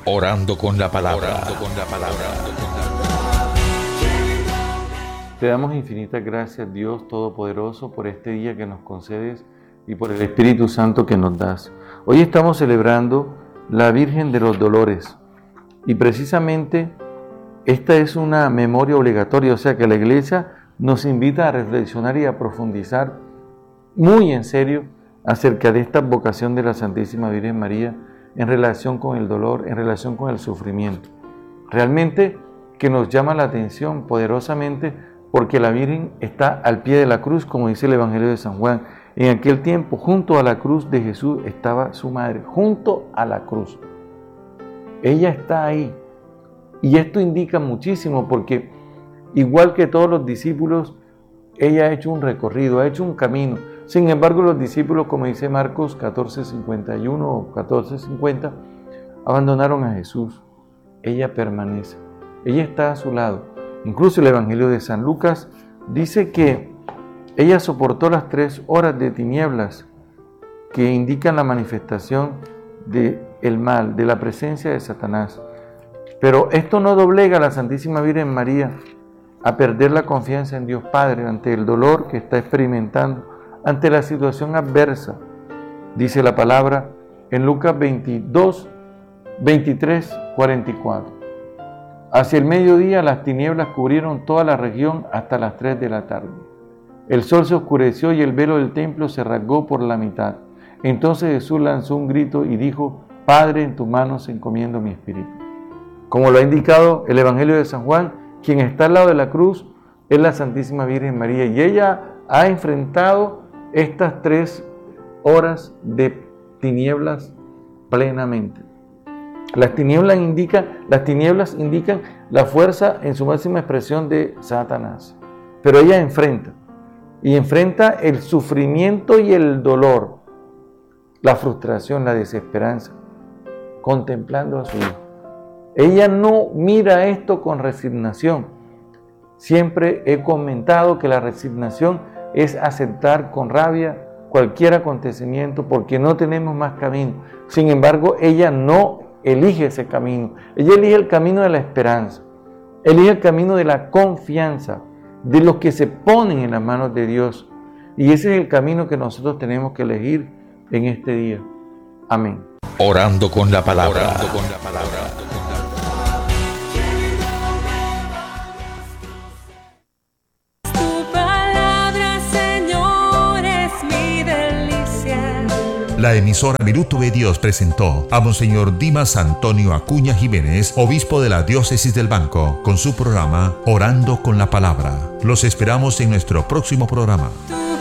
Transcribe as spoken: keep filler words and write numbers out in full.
Orando con la palabra. Orando con la palabra. Te damos infinitas gracias, Dios Todopoderoso, por este día que nos concedes y por el Espíritu Santo que nos das. Hoy estamos celebrando la Virgen de los Dolores y precisamente esta es una memoria obligatoria, o sea que la Iglesia nos invita a reflexionar y a profundizar muy en serio acerca de esta vocación de la Santísima Virgen María en relación con el dolor, en relación con el sufrimiento. Realmente que nos llama la atención poderosamente porque la Virgen está al pie de la cruz, como dice el Evangelio de San Juan. En aquel tiempo, junto a la cruz de Jesús estaba su madre, junto a la cruz. Ella está ahí. Y esto indica muchísimo porque, igual que todos los discípulos, ella ha hecho un recorrido, ha hecho un camino. Sin embargo, los discípulos, como dice Marcos catorce cincuenta y uno o catorce cincuenta, abandonaron a Jesús. Ella permanece. Ella está a su lado. Incluso el Evangelio de San Lucas dice que ella soportó las tres horas de tinieblas que indican la manifestación del mal, de la presencia de Satanás. Pero esto no doblega a la Santísima Virgen María a perder la confianza en Dios Padre ante el dolor que está experimentando, ante la situación adversa. Dice la palabra en Lucas veintidós, veintitrés, cuarenta y cuatro. Hacia el mediodía las tinieblas cubrieron toda la región hasta las tres de la tarde. El sol se oscureció y el velo del templo se rasgó por la mitad. Entonces Jesús lanzó un grito y dijo: Padre, en tus manos encomiendo mi espíritu. Como lo ha indicado el Evangelio de San Juan, quien está al lado de la cruz es la Santísima Virgen María y ella ha enfrentado estas tres horas de tinieblas plenamente. Las tinieblas indican, las tinieblas indican la fuerza en su máxima expresión de Satanás, pero ella enfrenta y enfrenta el sufrimiento y el dolor, la frustración, la desesperanza, contemplando a su Hijo. Ella no mira esto con resignación. Siempre he comentado que la resignación es aceptar con rabia cualquier acontecimiento porque no tenemos más camino. Sin embargo, ella no elige ese camino. Ella elige el camino de la esperanza. Elige el camino de la confianza, de los que se ponen en las manos de Dios. Y ese es el camino que nosotros tenemos que elegir en este día. Amén. Orando con la palabra. Orando con la palabra. La emisora Minuto de Dios presentó a Monseñor Dimas Antonio Acuña Jiménez, obispo de la Diócesis del Banco, con su programa Orando con la Palabra. Los esperamos en nuestro próximo programa.